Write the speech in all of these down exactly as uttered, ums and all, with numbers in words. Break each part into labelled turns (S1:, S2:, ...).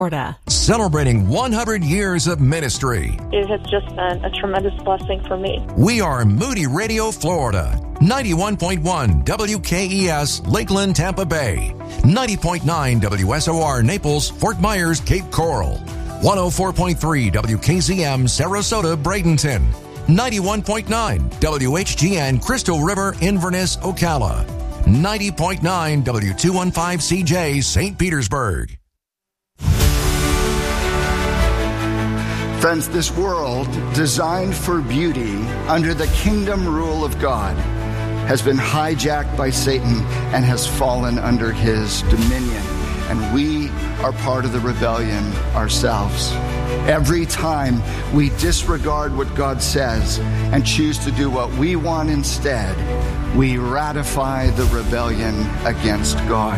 S1: Florida.
S2: Celebrating one hundred years of ministry.
S3: It has just been a tremendous blessing for me.
S2: We are Moody Radio, Florida. ninety-one point one W K E S, Lakeland, Tampa Bay. ninety point nine W S O R, Naples, Fort Myers, Cape Coral. one oh four point three W K Z M, Sarasota, Bradenton. ninety-one point nine W H G N, Crystal River, Inverness, Ocala. ninety point nine W two fifteen C J, Saint Petersburg.
S4: Friends, this world, designed for beauty under the kingdom rule of God, has been hijacked by Satan and has fallen under his dominion. And we are part of the rebellion ourselves. Every time we disregard what God says and choose to do what we want instead, we ratify the rebellion against God.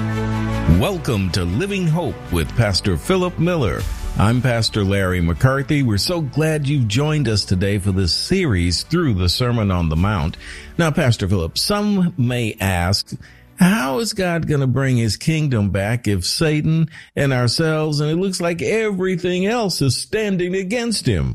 S5: Welcome to Living Hope with Pastor Philip Miller. I'm Pastor Larry McCarthy. We're so glad you've joined us today for this series through the Sermon on the Mount. Now, Pastor Philip, some may ask, how is God going to bring his kingdom back if Satan and ourselves and it looks like everything else is standing against him?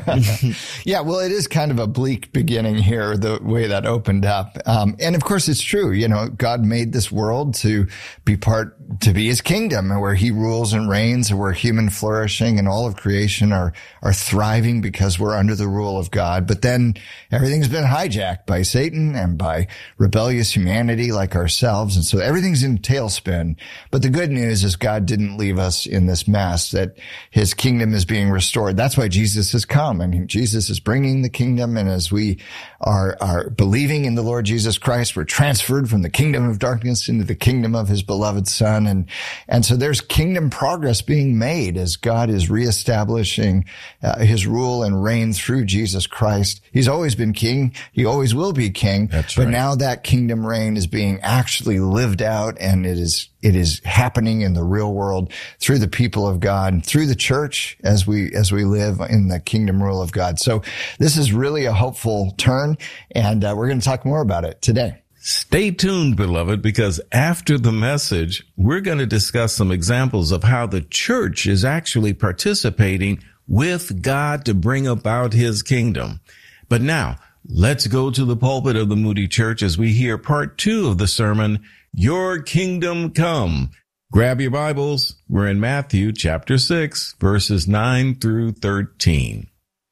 S6: Yeah, well, it is kind of a bleak beginning here, the way that opened up. Um, and of course, it's true. You know, God made this world to be part, to be his kingdom, where he rules and reigns, and where human flourishing and all of creation are, are thriving because we're under the rule of God. But then everything's been hijacked by Satan and by rebellious humanity like ourselves. And so everything's in tailspin. But the good news is God didn't leave us in this mess, that his kingdom is being restored. That's why Jesus has come, and Jesus is bringing the kingdom. And as we are, are believing in the Lord Jesus Christ, we're transferred from the kingdom of darkness into the kingdom of his beloved Son. And, and so there's kingdom progress being made as God is reestablishing uh, his rule and reign through Jesus Christ. He's always been king. He always will be king.
S5: That's
S6: but
S5: right.
S6: Now that kingdom reign is being actually lived out, and it is It is happening in the real world through the people of God, through the church as we, as we live in the kingdom rule of God. So this is really a hopeful turn, and uh, we're going to talk more about it today.
S5: Stay tuned, beloved, because after the message, we're going to discuss some examples of how the church is actually participating with God to bring about his kingdom. But now, let's go to the pulpit of the Moody Church as we hear part two of the sermon, Your Kingdom Come. Grab your Bibles. We're in Matthew chapter six, verses nine through thirteen.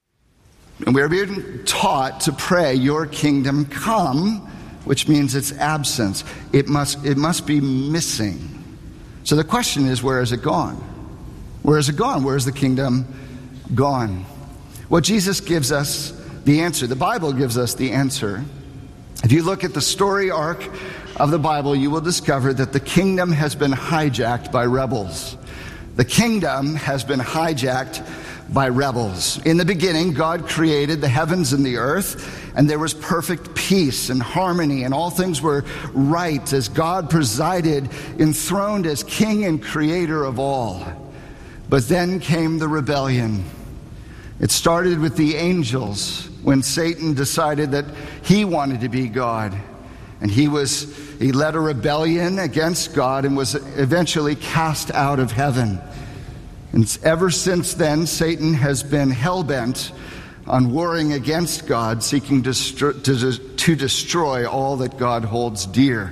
S4: And we're being taught to pray, your kingdom come, which means it's absence. It must, it must be missing. So the question is, where is it gone? Where is it gone? Where is the kingdom gone? Well, Jesus gives us the answer. The Bible gives us the answer. If you look at the story arc of the Bible, you will discover that the kingdom has been hijacked by rebels. The kingdom has been hijacked by rebels. In the beginning, God created the heavens and the earth, and there was perfect peace and harmony, and all things were right as God presided, enthroned as king and creator of all. But then came the rebellion. It started with the angels when Satan decided that he wanted to be God. And he was, he led a rebellion against God and was eventually cast out of heaven. And ever since then, Satan has been hell-bent on warring against God, seeking to, to, to destroy all that God holds dear.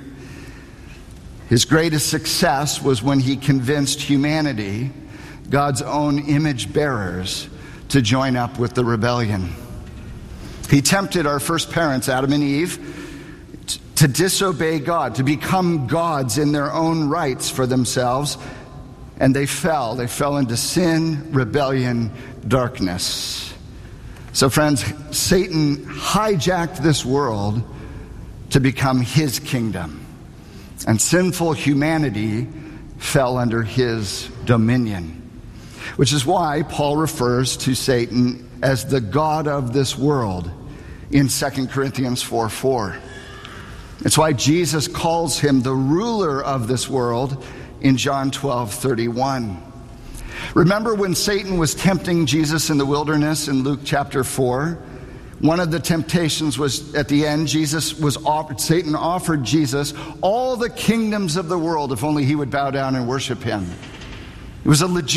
S4: His greatest success was when he convinced humanity, God's own image bearers, to join up with the rebellion. He tempted our first parents, Adam and Eve, to disobey God, to become gods in their own rights for themselves. And they fell. They fell into sin, rebellion, darkness. So friends, Satan hijacked this world to become his kingdom. And sinful humanity fell under his dominion. Which is why Paul refers to Satan as the god of this world in Second Corinthians four four. It's why Jesus calls him the ruler of this world in John twelve thirty-one. Remember when Satan was tempting Jesus in the wilderness in Luke chapter four? One of the temptations was at the end, Jesus was offered, Satan offered Jesus all the kingdoms of the world if only he would bow down and worship him. It was a legit